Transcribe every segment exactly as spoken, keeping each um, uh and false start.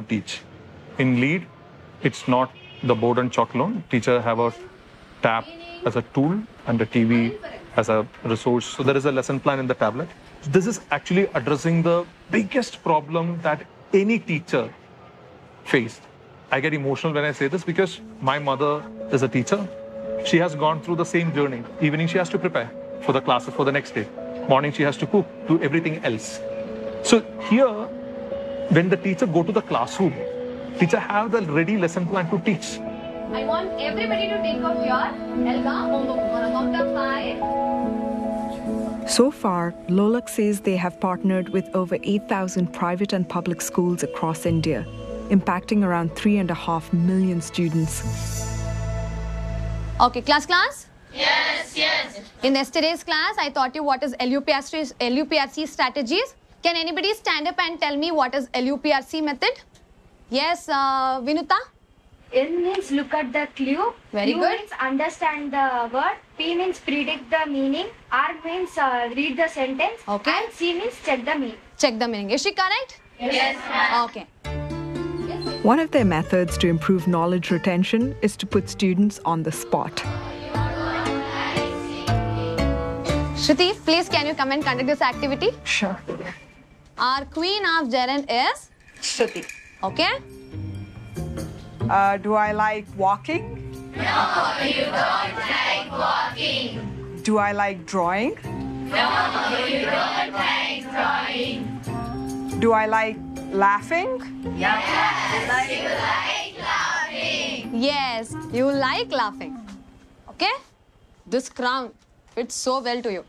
teach. In LEAD, it's not the board and chalk alone. Teacher have a tab as a tool and a T V as a resource. So there is a lesson plan in the tablet. This is actually addressing the biggest problem that any teacher faced. I get emotional when I say this because my mother is a teacher. She has gone through the same journey. Evening, she has to prepare for the classes for the next day. Morning, she has to cook, do everything else. So here, when the teacher go to the classroom, teacher have the ready lesson plan to teach. I want everybody to take off your Elga homework on a count of five. So far, Lolak says they have partnered with over eight thousand private and public schools across India, impacting around three and a half million students. Okay, class, class? Yes, yes. In yesterday's class, I taught you what is L U P R C, L U P R C strategies. Can anybody stand up and tell me what is L U P R C method? Yes, uh, Vinuta? L means look at the clue. Very U good. means understand the word. P means predict the meaning. R means uh, read the sentence. Okay. And C means check the meaning. Check the meaning. Is she correct? Yes, ma'am. Okay. One of their methods to improve knowledge retention is to put students on the spot. Shruti, please can you come and conduct this activity? Sure. Our queen of gerund is? Shruti. Okay. Uh, do I like walking? No, you don't like walking. Do I like drawing? No, you don't like drawing. Do I like laughing? Yes, you like laughing. Yes, you like laughing. Okay? This crown fits so well to you.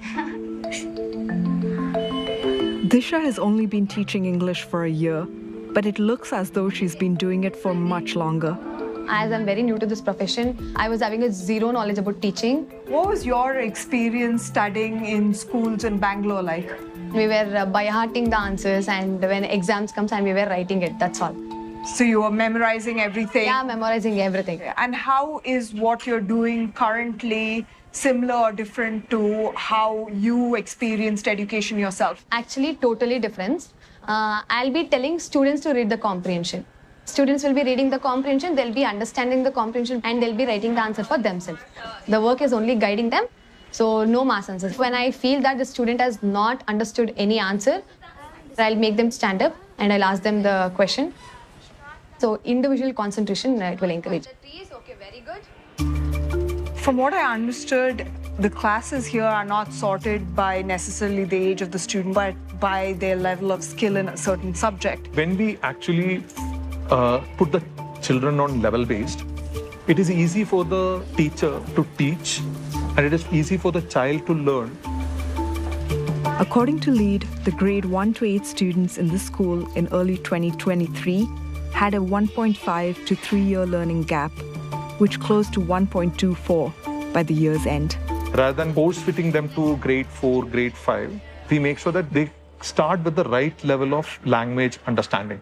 Disha has only been teaching English for a year, but it looks as though she's been doing it for much longer. As I'm very new to this profession, I was having a zero knowledge about teaching. What was your experience studying in schools in Bangalore like? We were uh, by hearting the answers, and when exams comes and we were writing it, that's all. So you were memorizing everything? Yeah, memorizing everything. And how is what you're doing currently similar or different to how you experienced education yourself? Actually, totally different. Uh, I'll be telling students to read the comprehension. Students will be reading the comprehension, they'll be understanding the comprehension, and they'll be writing the answer for themselves. The work is only guiding them, so no mass answers. When I feel that the student has not understood any answer, I'll make them stand up and I'll ask them the question. So individual concentration, uh, it will encourage. Okay, very good. From what I understood, the classes here are not sorted by necessarily the age of the student, but by their level of skill in a certain subject. When we actually uh, put the children on level based, it is easy for the teacher to teach and it is easy for the child to learn. According to LEAD, the grade one to eight students in this school in early twenty twenty-three had a one point five to three year learning gap, which closed to one point two four by the year's end. Rather than force-fitting them to grade four, grade five, we make sure that they start with the right level of language understanding.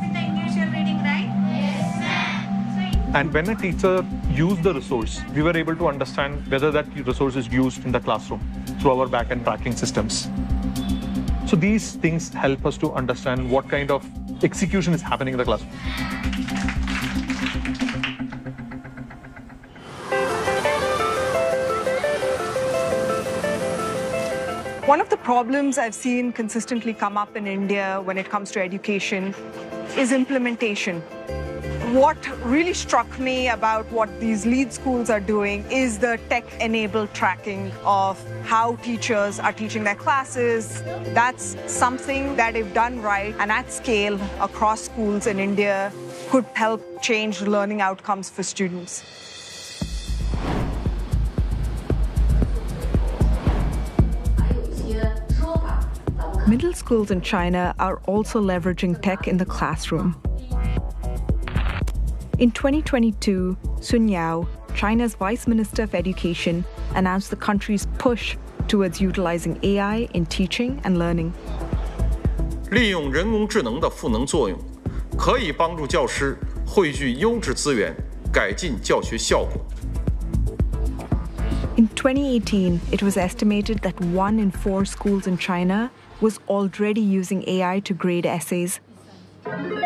And when a teacher used the resource, we were able to understand whether that resource is used in the classroom through our back-end tracking systems. So these things help us to understand what kind of execution is happening in the classroom. One of the problems I've seen consistently come up in India when it comes to education is implementation. What really struck me about what these LEAD schools are doing is the tech-enabled tracking of how teachers are teaching their classes. That's something that if done right and at scale across schools in India could help change learning outcomes for students. Middle schools in China are also leveraging tech in the classroom. In twenty twenty-two, Sun Yao, China's Vice Minister of Education, announced the country's push towards utilizing A I in teaching and learning. 利用人工智能的赋能作用，可以帮助教师汇聚优质资源，改进教学效果。 In twenty eighteen, it was estimated that one in four schools in China was already using A I to grade essays.